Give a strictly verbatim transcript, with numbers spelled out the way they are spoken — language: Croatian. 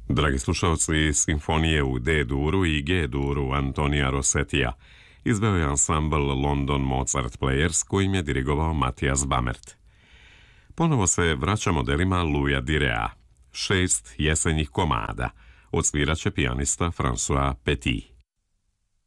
Dragi slušalci, simfonije u D-duru i G-duru Antonija Rossetija izveo je ansambl London Mozart Players kojim je dirigovao Matijas Bamert. Ponovo se vraća modelima Louisa Direa. Šest jesenjih komada odsvirat će pijanista François Petit.